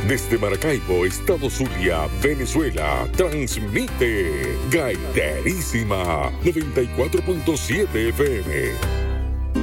Desde Maracaibo, Estado Zulia, Venezuela, transmite Gaiterísima 94.7 FM.